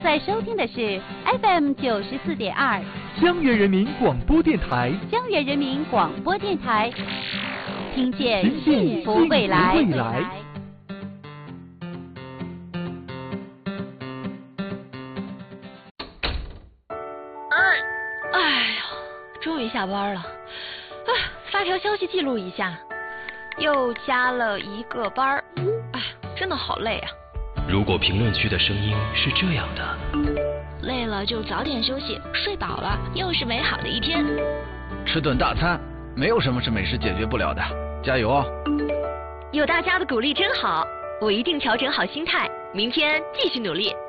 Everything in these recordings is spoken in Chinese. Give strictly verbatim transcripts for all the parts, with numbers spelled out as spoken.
在收听的是 F M 九十四点二， 江源人民广播电台。 江源人民广播电台，听见听见幸福未来。 幸福未来哎呀，终于下班了。啊，发条消息记录一下，又加了一个班儿。哎，真的好累啊。 如果评论区的声音是这样的， 累了就早点休息，睡饱了又是美好的一天。 吃顿大餐，没有什么是美食解决不了的，加油哦！ 有大家的鼓励真好，我一定调整好心态，明天继续努力。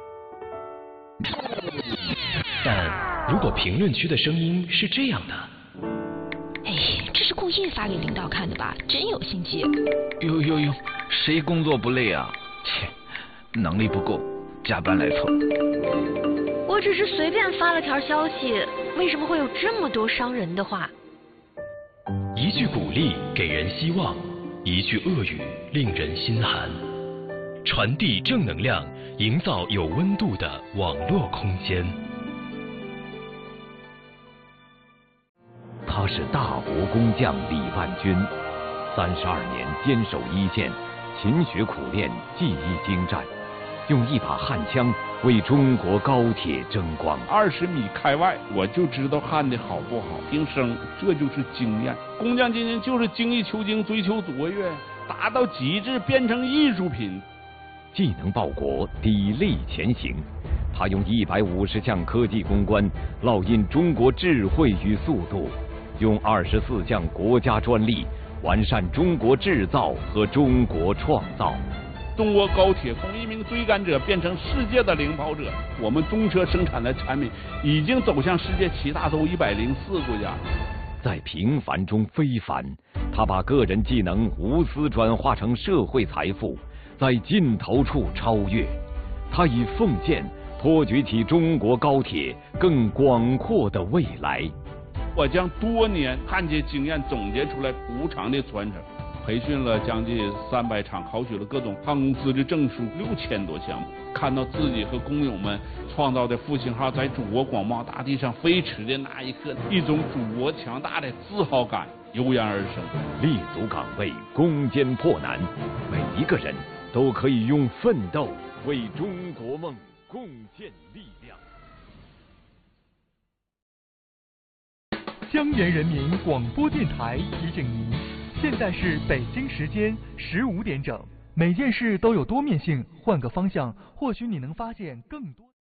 但如果评论区的声音是这样的， 哎，这是故意发给领导看的吧？真有心机。 呦呦呦，谁工作不累啊？切，能力不够，加班来凑。 我只是随便发了条消息，为什么会有这么多伤人的话？ 一句鼓励给人希望，一句恶语令人心寒。传递正能量，营造有温度的网络空间。 他是大国工匠李万军，三十二年坚守一线，勤学苦练，技艺精湛，用一把焊枪为中国高铁争光。 二十米开外，我就知道焊的好不好，听声，这就是经验。工匠精神就是精益求精，追求卓越，达到极致，变成艺术品。 技能报国，砥砺前行。他用一百五十项科技攻关烙印中国智慧与速度，用二十四项国家专利完善中国制造和中国创造。 中国高铁从一名追赶者变成世界的领跑者，我们中车生产的产品已经走向世界七大洲一百零四国家。 在平凡中非凡，他把个人技能无私转化成社会财富，在尽头处超越。他以奉献托举起中国高铁更广阔的未来。 我将多年焊接经验总结出来，无偿的传承。培训了将近三百场，考取了各种航空资质证书六千多项目。看到自己和工友们创造的复兴号在祖国广袤大地上飞驰的那一刻，一种祖国强大的自豪感油然而生。 立足岗位，攻坚破难，每一个人都可以用奋斗为中国梦贡献力量。 江源人民广播电台提醒您，现在是北京时间十五点整。每件事都有多面性，换个方向，或许你能发现更多。